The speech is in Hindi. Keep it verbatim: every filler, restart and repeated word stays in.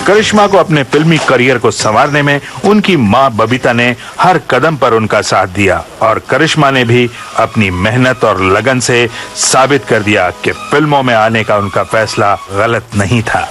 करिश्मा को अपने फिल्मी करियर को संवारने में उनकी मां बबीता ने हर कदम पर उनका साथ दिया और करिश्मा ने भी अपनी मेहनत और लगन से साबित कर दिया कि फिल्मों में आने का उनका फैसला गलत नहीं था।